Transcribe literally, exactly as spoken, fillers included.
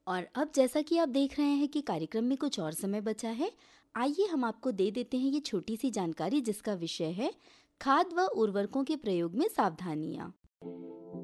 और अब जैसा कि आप देख रहे हैं कि कार्यक्रम में कुछ और समय बचा है, आइए हम आपको दे देते हैं ये छोटी सी जानकारी जिसका विषय है खाद व उर्वरकों के प्रयोग में सावधानियां।